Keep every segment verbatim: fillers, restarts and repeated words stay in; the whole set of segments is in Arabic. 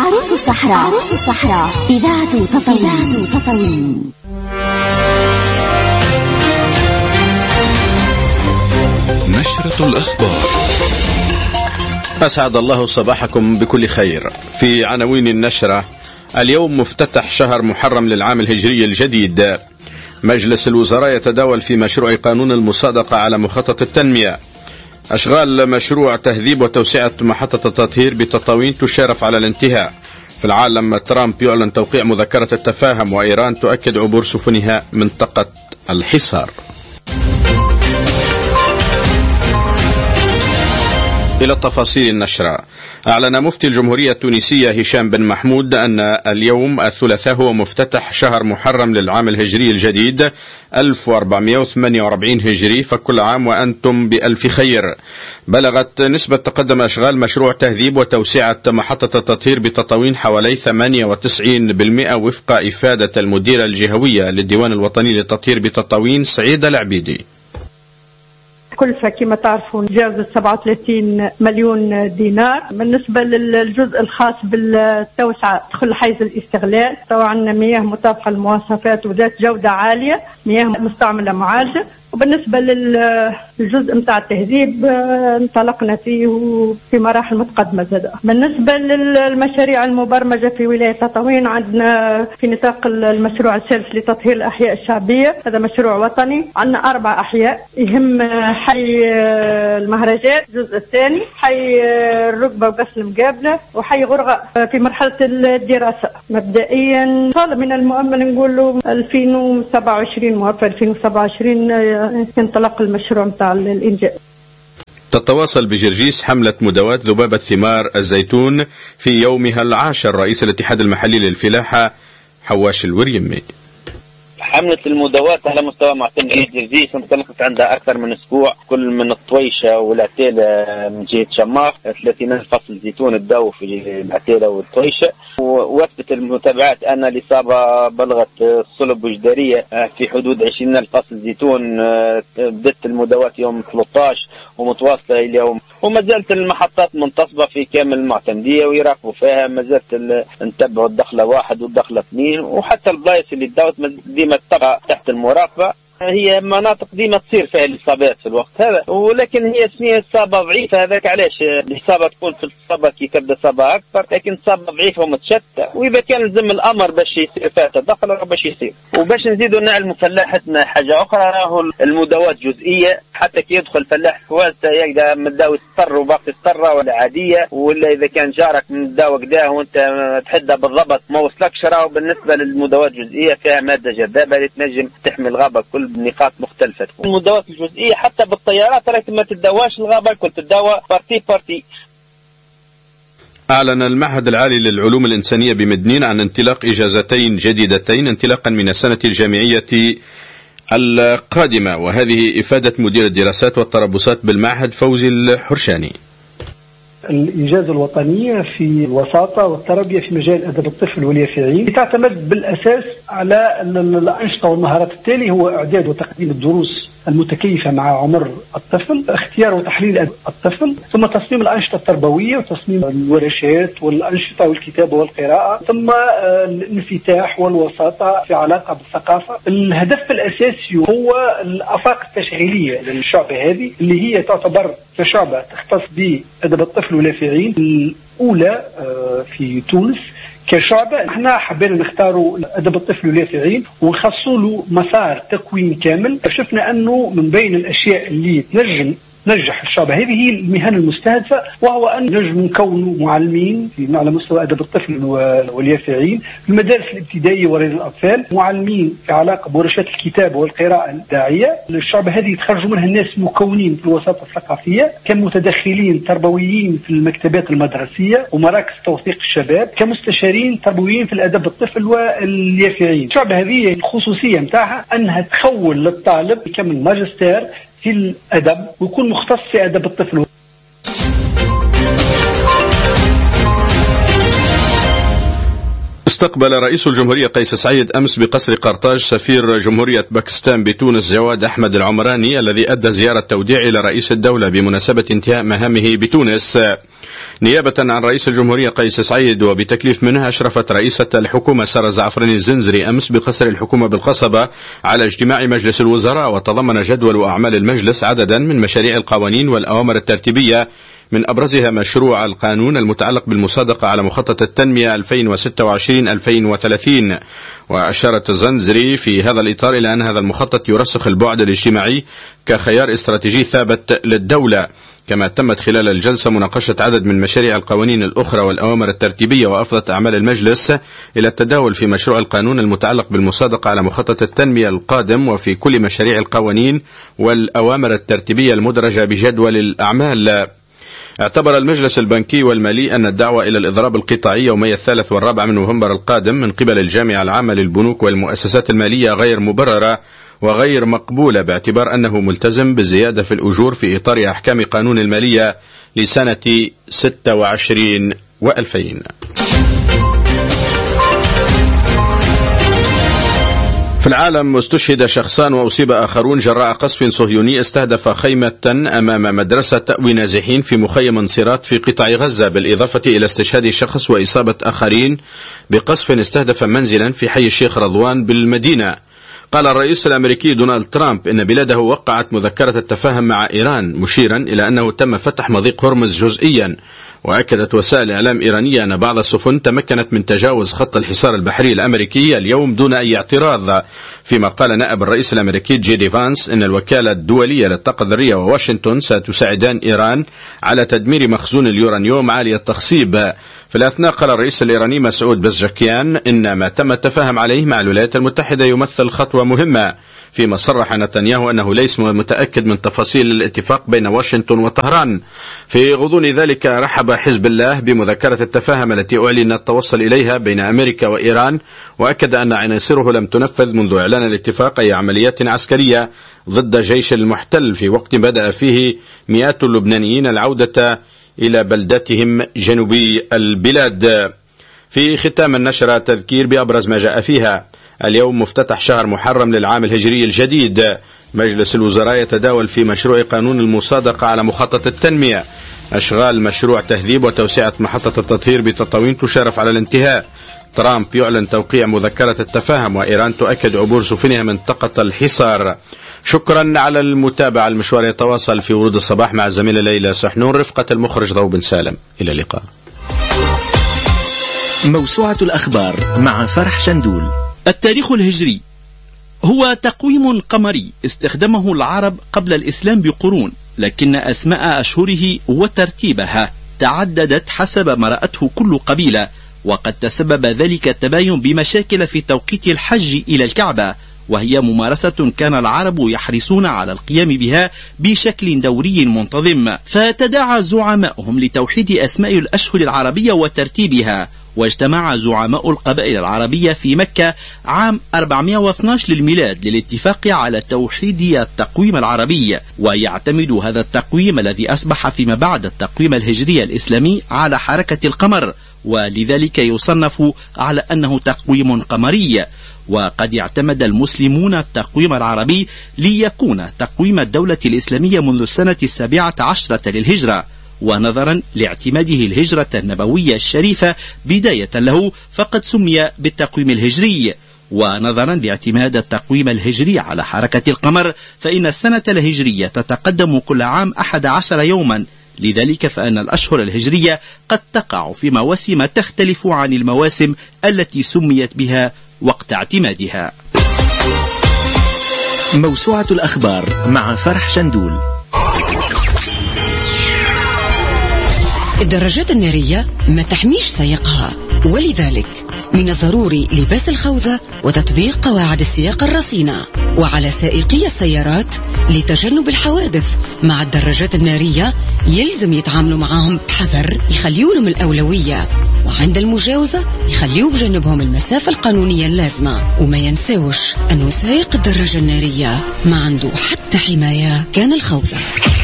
عروس الصحراء. عروس الصحراء إذاعة تطاوين. تطاوين. نشرة الأخبار. أسعد الله صباحكم بكل خير. في عناوين النشرة: اليوم مفتتح شهر محرم للعام الهجري الجديد. مجلس الوزراء يتداول في مشروع قانون المصادقة على مخطط التنمية. أشغال مشروع تهذيب وتوسعة محطة التطهير بتطاوين تشارف على الانتهاء. في العالم ترامب يعلن توقيع مذكرة التفاهم، وإيران تؤكد عبور سفنها منطقة الحصار. إلى تفاصيل النشرة. أعلن مفتي الجمهورية التونسية هشام بن محمود أن اليوم الثلاثاء هو مفتتح شهر محرم للعام الهجري الجديد ألف وأربعمائة وثمانية وأربعين هجري، فكل عام وأنتم بألف خير. بلغت نسبة تقدم أشغال مشروع تهذيب وتوسعة محطة التطهير بتطاوين حوالي ثمانية وتسعين بالمئة وفق إفادة المديرة الجهوية للديوان الوطني للتطهير بتطاوين سعيدة العبيدي. كلفة كما تعرفون جاوزت سبعة وثلاثين مليون دينار. بالنسبة للجزء الخاص بالتوسعة دخل حيز الاستغلال، طبعا مياه مطابقة للمواصفات وذات جودة عالية، مياه مستعملة معالجة. وبالنسبة للجزء متاع التهذيب انطلقنا فيه في مراحل متقدمة زادة. بالنسبة للمشاريع المبرمجة في ولاية تطاوين، عندنا في نطاق المشروع الثالث لتطهير الأحياء الشعبية، هذا مشروع وطني. عندنا أربع أحياء، يهم حي المهرجات الجزء الثاني، حي الركبة وقصر المقابلة، وحي غرغة في مرحلة الدراسة. مبدئيا من المؤمل نقول له ألفين وسبعة وعشرين موافق ألفين وسبعة وعشرين ينطلق المشروع متاع الإنجاز. تتواصل بجرجيس حملة مداواة ذبابة ثمار الزيتون في يومها العاشر. رئيس الاتحاد المحلي للفلاحة حواش الوريمي. حملة المداواة على مستوى معتمدية جرجيس انطلقت عندها أكثر من أسبوع، كل من الطويشة والعتيلة من جهة شماخ ثلاثين ألف فصل زيتون تداو في العتيلة والطويشة. ووثبت المتابعات أن الإصابة بلغت صلب وجدارية في حدود عشرين ألف فصل زيتون. بدت المداواة يوم ثلاثة عشر ومتواصلة اليوم، وما زالت المحطات منتصبة في كامل المعتمدية ويراقبوا فيها. ما زالت نتبعوا الدخلة واحد والدخلة اثنين، وحتى البلايص اللي داوت ديما تبقى تحت المراقبة. هي مناطق ديما تصير فيها الإصابات في الوقت هذا، ولكن هي سنية إصابة ضعيفة. هذاك علاش الإصابة تكون في الإصابة كي تبدأ إصابة أكثر، لكن إصابة ضعيفة ومتشتتة. وإذا كان لزم الأمر باش يصير فيها تدخل باش يصير. وباش نزيدوا نعلموا فلاحتنا حاجة أخرى، راهو المداوات جزئية، حتى كي يدخل فلاح في واسطة يقدر مداوي تضطر وباقي تضطر ولا عادية، ولا إذا كان جارك مداوي كذا وأنت تحدها بالضبط ما وصلكش. راهو بالنسبة للمداوات الجزئية فيها مادة جذابة اللي تنجم تحمي الغابة كل بنقاط مختلفة. المداوات الجزئية حتى بالطيارات راك ما تداواش الغابة الكل، تداوى بارتي بارتي. أعلن المعهد العالي للعلوم الإنسانية بمدنين عن انطلاق إجازتين جديدتين انطلاقا من السنة الجامعية القادمة، وهذه إفادة مدير الدراسات والتربصات بالمعهد فوزي الحرشاني. الإجازة الوطنية في الوساطة والتربية في مجال أدب الطفل واليافعين تعتمد بالأساس على الأنشطة والمهارات التالية: هو إعداد وتقديم الدروس المتكيفة مع عمر الطفل، اختيار وتحليل الطفل، ثم تصميم الأنشطة التربوية وتصميم الورشات والأنشطة والكتابة والقراءة، ثم الانفتاح والوساطة في علاقة بالثقافة. الهدف الأساسي هو الآفاق التشغيلية للشعبة هذه، اللي هي تعتبر كشعبة تختص بأدب الطفل واليافعين الأولى في تونس كشعبة. احنا حبينا نختاروا أدب الطفل واليافعين ونخصوا له مسار تكوين كامل. شفنا أنه من بين الأشياء اللي تنجم نجح الشعبة هذه هي المهن المستهدفة، وهو أن نجم نكونوا معلمين على مستوى أدب الطفل واليافعين في المدارس الابتدائية ورياض الأطفال، معلمين في علاقة بورشات الكتابة والقراءة الداعية. الشعبة هذه يتخرجوا منها الناس مكونين في الوساطة الثقافية، كمتدخلين تربويين في المكتبات المدرسية ومراكز توثيق الشباب، كمستشارين تربويين في الأدب الطفل واليافعين. الشعبة هذه الخصوصية متاعها أنها تخول للطالب يكمل ماجستير في الأدب ويكون مختص في أدب الطفل. استقبل رئيس الجمهورية قيس سعيد أمس بقصر قرطاج سفير جمهورية باكستان بتونس جواد أحمد العمراني، الذي أدى زيارة توديع إلى رئيس الدولة بمناسبة انتهاء مهامه بتونس. نيابة عن رئيس الجمهورية قيس سعيد وبتكليف منها، أشرفت رئيسة الحكومة سارة زعفراني الزنزري أمس بقصر الحكومة بالقصبة على اجتماع مجلس الوزراء، وتضمن جدول أعمال المجلس عددا من مشاريع القوانين والأوامر الترتيبية، من أبرزها مشروع القانون المتعلق بالمصادقة على مخطط التنمية ألفين وستة وعشرين ألفين وثلاثين. وأشارت الزنزري في هذا الإطار إلى أن هذا المخطط يرسخ البعد الاجتماعي كخيار استراتيجي ثابت للدولة. كما تمت خلال الجلسة مناقشة عدد من مشاريع القوانين الأخرى والأوامر الترتيبية، وأفضت أعمال المجلس إلى التداول في مشروع القانون المتعلق بالمصادقة على مخطط التنمية القادم، وفي كل مشاريع القوانين والأوامر الترتيبية المدرجة بجدول الأعمال. اعتبر المجلس البنكي والمالي أن الدعوة إلى الإضراب القطاعي يومي الثالث والرابع من نوفمبر القادم من قبل الجامعة العامة للبنوك والمؤسسات المالية غير مبررة وغير مقبولة، باعتبار أنه ملتزم بالزيادة في الأجور في إطار أحكام قانون المالية لسنة ستة وعشرين وألفين. في العالم، استشهد شخصان وأصيب آخرون جراء قصف صهيوني استهدف خيمة أمام مدرسة تأوي نازحين في مخيم انصيرات في قطاع غزة، بالإضافة إلى استشهاد شخص وإصابة آخرين بقصف استهدف منزلا في حي الشيخ رضوان بالمدينة. قال الرئيس الأمريكي دونالد ترامب إن بلاده وقعت مذكرة التفاهم مع إيران، مشيرا إلى أنه تم فتح مضيق هرمز جزئيا. وأكدت وسائل إعلام إيرانية أن بعض السفن تمكنت من تجاوز خط الحصار البحري الأمريكي اليوم دون أي اعتراض. فيما قال نائب الرئيس الأمريكي جي دي فانس إن الوكالة الدولية للطاقة الذرية وواشنطن ستساعدان إيران على تدمير مخزون اليورانيوم عالي التخصيب. في الأثناء قال الرئيس الإيراني مسعود بزشكيان إن ما تم التفاهم عليه مع الولايات المتحدة يمثل خطوة مهمة، فيما صرح نتنياهو أنه ليس متأكد من تفاصيل الاتفاق بين واشنطن وطهران. في غضون ذلك رحب حزب الله بمذكرة التفاهم التي أعلن التوصل إليها بين أمريكا وإيران، وأكد أن عناصره لم تنفذ منذ إعلان الاتفاق أي عمليات عسكرية ضد جيش المحتل، في وقت بدأ فيه مئات اللبنانيين العودة إلى بلدتهم جنوبي البلاد. في ختام النشرة تذكير بأبرز ما جاء فيها. اليوم مفتتح شهر محرم للعام الهجري الجديد. مجلس الوزراء يتداول في مشروع قانون المصادقة على مخطط التنمية. أشغال مشروع تهذيب وتوسعة محطة التطهير بتطاوين تشارف على الانتهاء. ترامب يعلن توقيع مذكرة التفاهم، وإيران تؤكد عبور سفنها منطقة الحصار. شكرا على المتابعة. المشوار يتواصل في ورود الصباح مع الزميلة ليلى سحنون، رفقة المخرج ضو بن سالم. إلى اللقاء. موسوعة الأخبار مع فرح شندول. التاريخ الهجري هو تقويم قمري استخدمه العرب قبل الإسلام بقرون، لكن أسماء أشهره وترتيبها تعددت حسب ما رأته كل قبيلة، وقد تسبب ذلك التباين بمشاكل في توقيت الحج إلى الكعبة، وهي ممارسة كان العرب يحرصون على القيام بها بشكل دوري منتظم، فتداعى زعماؤهم لتوحيد أسماء الأشهر العربية وترتيبها. واجتمع زعماء القبائل العربية في مكة عام أربعمائة واثني عشر للميلاد للاتفاق على توحيد التقويم العربي، ويعتمد هذا التقويم الذي أصبح فيما بعد التقويم الهجري الإسلامي على حركة القمر، ولذلك يصنف على أنه تقويم قمري. وقد اعتمد المسلمون التقويم العربي ليكون تقويم الدولة الإسلامية منذ السنة السابعة عشرة للهجرة، ونظرا لاعتماده الهجرة النبوية الشريفة بداية له فقد سمي بالتقويم الهجري. ونظرا لاعتماد التقويم الهجري على حركة القمر فإن السنة الهجرية تتقدم كل عام أحد عشر يوما، لذلك فإن الأشهر الهجرية قد تقع في مواسم تختلف عن المواسم التي سميت بها وقت اعتمادها. موسوعة الأخبار مع فرح شندول. الدراجات النارية ما تحميش سائقها، ولذلك من الضروري لباس الخوذة وتطبيق قواعد السياقة الرصينة. وعلى سائقي السيارات لتجنب الحوادث مع الدراجات النارية يلزم يتعاملوا معهم بحذر، يخليولهم الأولوية، وعند المجاوزة يخليوا بجنبهم المسافة القانونية اللازمة. وما ينسوش أنه سائق الدراجة النارية ما عنده حتى حماية كان الخوذة.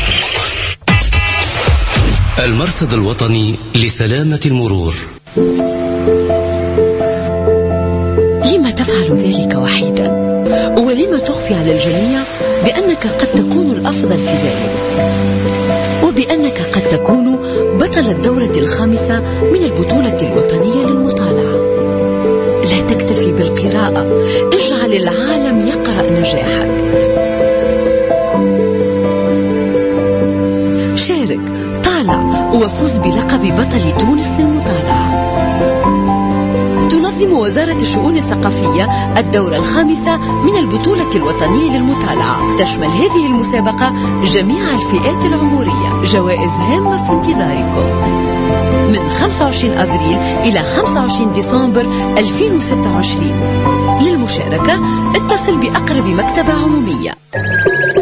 المرصد الوطني لسلامة المرور. لما تفعل ذلك وحيدا؟ ولما تخفي على الجميع بأنك قد تكون الأفضل في ذلك، وبأنك قد تكون بطل الدورة الخامسة من البطولة الوطنية للمطالعة. لا تكتفي بالقراءة، اجعل العالم يقرأ نجاحك. شارك، طالع وفوز بلقب بطل تونس للمطالعة. تنظم وزارة الشؤون الثقافية الدورة الخامسة من البطولة الوطنية للمطالعة. تشمل هذه المسابقة جميع الفئات العمرية. جوائز هامة في انتظاركم من خمسة وعشرين أفريل إلى خمسة وعشرين ديسمبر ألفين وستة وعشرين. للمشاركة اتصل بأقرب مكتبة عمومية.